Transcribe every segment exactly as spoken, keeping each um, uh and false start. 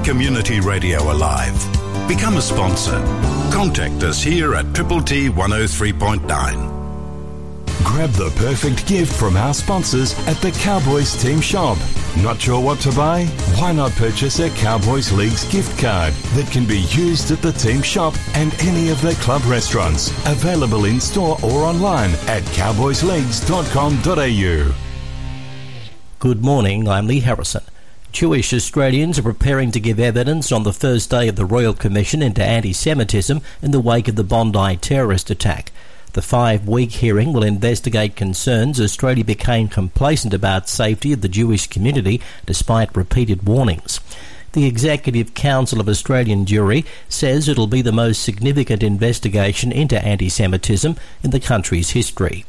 community radio alive. Become a sponsor. Contact us here at Triple T one oh three point nine. Grab the perfect gift from our sponsors at the Cowboys Team Shop. Not sure what to buy? Why not purchase a Cowboys Leagues gift card that can be used at the team shop and any of their club restaurants. Available in store or online at cowboys leagues dot com dot a u. Good morning, I'm Lee Harrison. Jewish Australians are preparing to give evidence on the first day of the Royal Commission into anti-Semitism in the wake of the Bondi terrorist attack. The five-week hearing will investigate concerns Australia became complacent about safety of the Jewish community despite repeated warnings. The Executive Council of Australian Jewry says it'll be the most significant investigation into anti-Semitism in the country's history.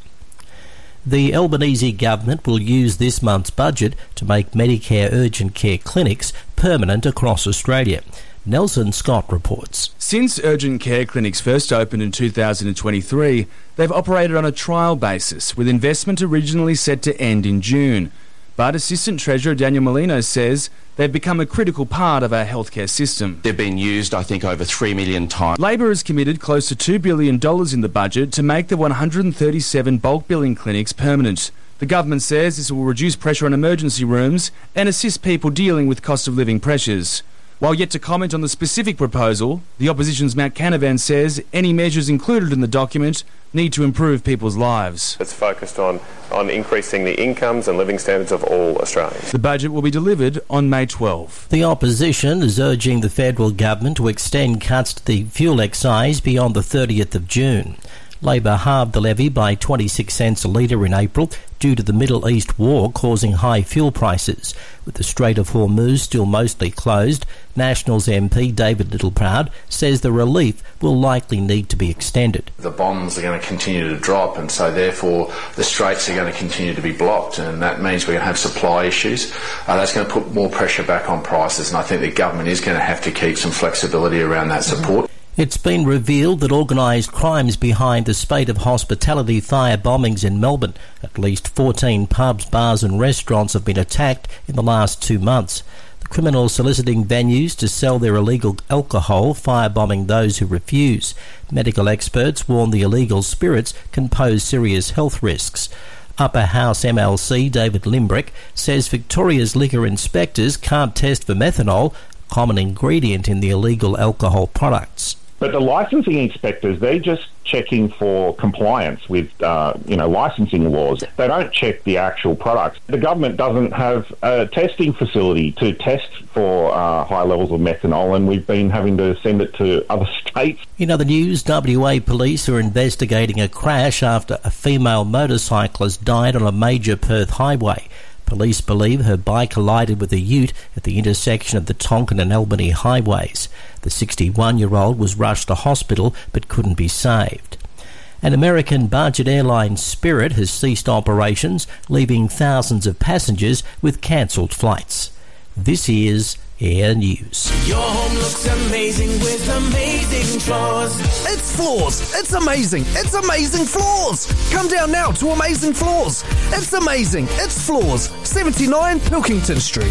The Albanese government will use this month's budget to make Medicare urgent care clinics permanent across Australia. Nelson Scott reports. Since urgent care clinics first opened in two thousand twenty-three, they've operated on a trial basis, with investment originally set to end in June. But Assistant Treasurer Daniel Molino says they've become a critical part of our healthcare system. They've been used, I think, over three million times. Labor has committed close to two billion dollars in the budget to make the one hundred thirty-seven bulk billing clinics permanent. The government says this will reduce pressure on emergency rooms and assist people dealing with cost of living pressures. While yet to comment on the specific proposal, the opposition's Matt Canavan says any measures included in the document need to improve people's lives. It's focused on, on increasing the incomes and living standards of all Australians. The budget will be delivered on May twelfth. The opposition is urging the federal government to extend cuts to the fuel excise beyond the thirtieth of June. Labor halved the levy by twenty-six cents a litre in April due to the Middle East war causing high fuel prices. With the Strait of Hormuz still mostly closed, Nationals M P David Littleproud says the relief will likely need to be extended. The bonds are going to continue to drop, and so therefore the straits are going to continue to be blocked, and that means we're going to have supply issues. Uh, that's going to put more pressure back on prices, and I think the government is going to have to keep some flexibility around that support. It's been revealed that organised crime's behind the spate of hospitality fire bombings in Melbourne. At least fourteen pubs, bars and restaurants have been attacked in the last two months. The criminals soliciting venues to sell their illegal alcohol, firebombing those who refuse. Medical experts warn the illegal spirits can pose serious health risks. Upper House M L C David Limbrick says Victoria's liquor inspectors can't test for methanol, a common ingredient in the illegal alcohol products. But the licensing inspectors, they're just checking for compliance with, uh, you know, licensing laws. They don't check the actual products. The government doesn't have a testing facility to test for uh, high levels of methanol, and we've been having to send it to other states. In other news, W A police are investigating a crash after a female motorcyclist died on a major Perth highway. Police believe her bike collided with a ute at the intersection of the Tonkin and Albany highways. The sixty-one-year-old was rushed to hospital but couldn't be saved. An American budget airline Spirit has ceased operations, leaving thousands of passengers with cancelled flights. This is Air News. Your home looks amazing with amazing floors. It's floors. It's amazing. It's amazing floors. Come down now to Amazing Floors. It's amazing. It's floors. seventy-nine Pilkington Street.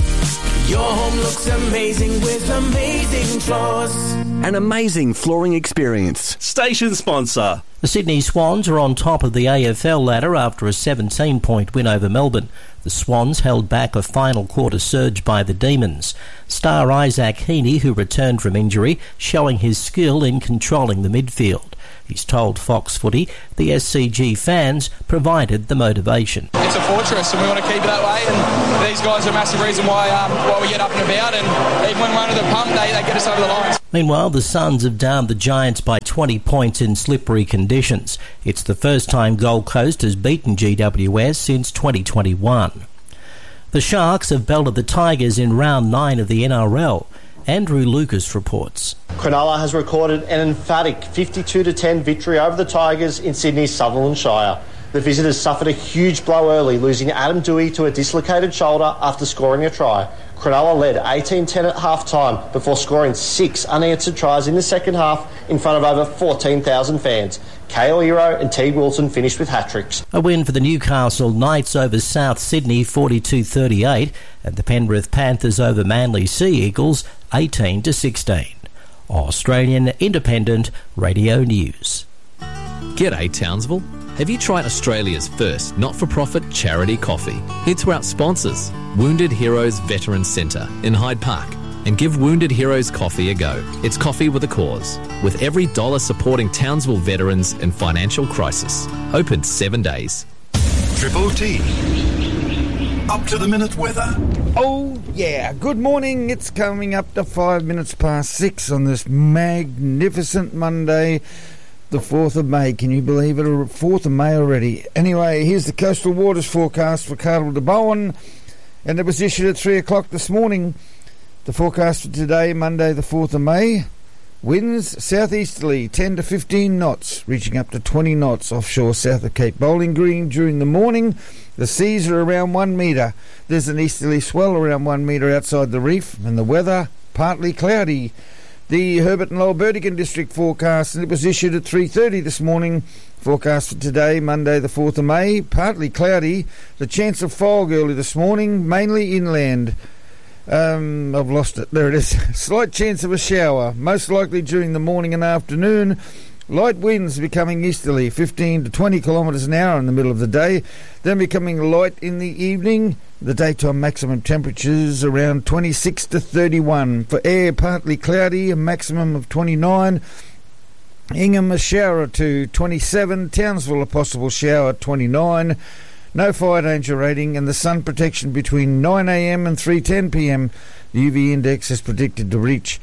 Your home looks amazing with amazing floors. An amazing flooring experience. Station sponsor. The Sydney Swans are on top of the A F L ladder after a seventeen-point win over Melbourne. The Swans held back a final quarter surge by the Demons. Star Isaac Heaney, who returned from injury, showing his skill in controlling the midfield. He's told Fox Footy the S C G fans provided the motivation. It's a fortress and we want to keep it that way, and these guys are a massive reason why um, why we get up and about, and even when we're under the pump they, they get us over the lines. Meanwhile, the Suns have downed the Giants by twenty points in slippery conditions. It's the first time Gold Coast has beaten G W S since twenty twenty-one. The Sharks have belted the Tigers in round nine of the N R L. Andrew Lucas reports. Cronulla has recorded an emphatic fifty-two to ten victory over the Tigers in Sydney's Sutherland Shire. The visitors suffered a huge blow early, losing Adam Dewey to a dislocated shoulder after scoring a try. Cronulla led eighteen ten at half-time before scoring six unanswered tries in the second half in front of over fourteen thousand fans. Kale Hero and Teague Wilson finished with hat-tricks. A win for the Newcastle Knights over South Sydney forty-two thirty-eight and the Penrith Panthers over Manly Sea Eagles eighteen to sixteen. Australian Independent Radio News. G'day Townsville. Have you tried Australia's first not-for-profit charity coffee? Head to our sponsors, Wounded Heroes Veterans Centre in Hyde Park, and give Wounded Heroes Coffee a go. It's coffee with a cause, with every dollar supporting Townsville veterans in financial crisis. Open seven days. Triple T. Up to the minute weather. Oh yeah, good morning. It's coming up to five minutes past six on this magnificent Monday, the fourth of May. Can you believe it? fourth of May already. Anyway, here's the coastal waters forecast for Cardwell to Bowen, and it was issued at three o'clock this morning. The forecast for today, Monday the fourth of May, winds southeasterly ten to fifteen knots, reaching up to twenty knots offshore south of Cape Bowling Green during the morning. The seas are around one metre. There's an easterly swell around one metre outside the reef, and the weather partly cloudy. The Herbert and Lowell Burdekin District forecast, and it was issued at three thirty this morning. Forecast for today, Monday the fourth of May, partly cloudy. The chance of fog early this morning, mainly inland. Um, I've lost it. There it is. Slight chance of a shower, most likely during the morning and afternoon. Light winds becoming easterly, fifteen to twenty kilometres an hour in the middle of the day, then becoming light in the evening. The daytime maximum temperatures around twenty-six to thirty-one. For air, partly cloudy, a maximum of twenty-nine. Ingham, a shower or two, twenty-seven. Townsville, a possible shower, twenty-nine. No fire danger rating, and the sun protection between nine a m and three ten p m. The U V index is predicted to reach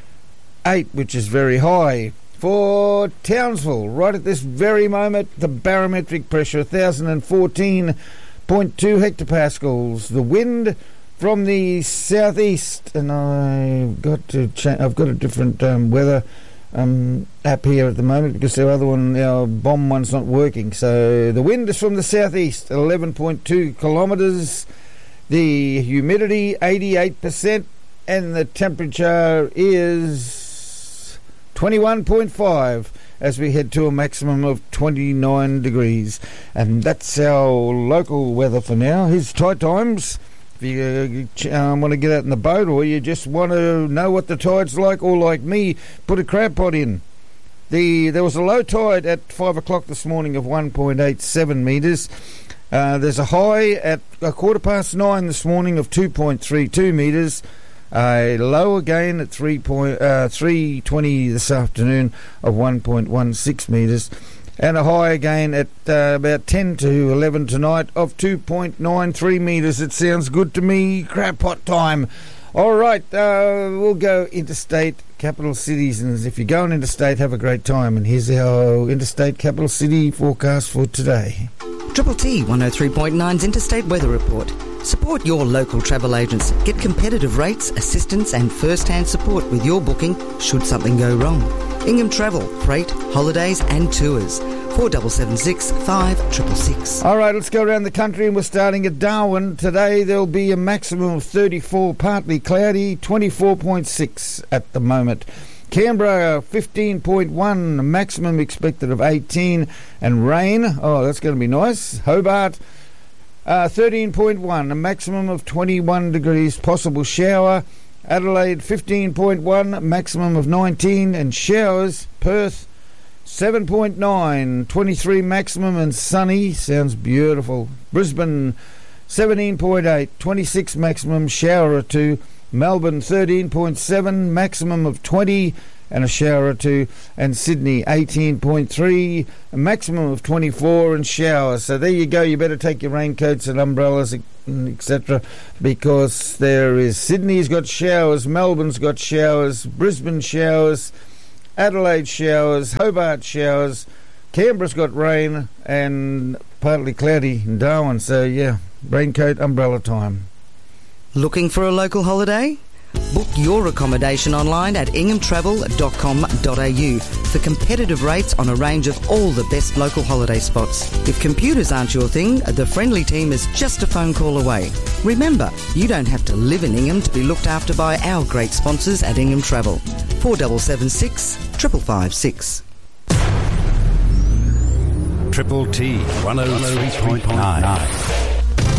eight, which is very high. For Townsville, right at this very moment, the barometric pressure one thousand fourteen point two hectopascals. The wind from the southeast, and I've got to cha- I've got a different um, weather um, app here at the moment because the other one, our bomb one's not working. So the wind is from the southeast, eleven point two kilometres. The humidity eighty-eight percent, and the temperature is twenty-one point five as we head to a maximum of twenty-nine degrees. And that's our local weather for now. Here's tide times. If you uh, um, want to get out in the boat, or you just want to know what the tide's like, or like me, put a crab pot in. The There was a low tide at five o'clock this morning of one point eight seven metres. Uh, there's a high at a quarter past nine this morning of two point three two metres. A low again at three point uh, three twenty this afternoon of one point one six metres, and a high again at uh, about ten to eleven tonight of two point nine three metres. It sounds good to me. Crab pot time. All right, uh, we'll go interstate, capital cities, and if you're going interstate, have a great time. And here's our interstate capital city forecast for today. Triple T one oh three point nine's Interstate Weather Report. Support your local travel agents. Get competitive rates, assistance and first-hand support with your booking should something go wrong. Ingham Travel, freight, holidays and tours. four seven seven six, five six six six. All right, let's go around the country, and we're starting at Darwin. Today there'll be a maximum of thirty-four, partly cloudy, twenty-four point six at the moment. Canberra, fifteen point one, a maximum expected of eighteen, and rain. Oh, that's going to be nice. Hobart, uh, thirteen point one, a maximum of twenty-one degrees, possible shower. Adelaide, fifteen point one, maximum of nineteen, and showers. Perth, seven point nine, twenty-three maximum and sunny. Sounds beautiful. Brisbane, seventeen point eight, twenty-six maximum, shower or two. Melbourne, thirteen point seven, maximum of twenty and a shower or two. And Sydney, eighteen point three, a maximum of twenty-four and showers. So there you go. You better take your raincoats and umbrellas, et cetera, because there is Sydney's got showers, Melbourne's got showers, Brisbane showers, Adelaide showers, Hobart showers, Canberra's got rain, and partly cloudy in Darwin. So yeah, raincoat, umbrella time. Looking for a local holiday? Book your accommodation online at ingham travel dot com dot a u for competitive rates on a range of all the best local holiday spots. If computers aren't your thing, the friendly team is just a phone call away. Remember, you don't have to live in Ingham to be looked after by our great sponsors at Ingham Travel. four seven seven six, five five five six. Triple T one oh three point nine.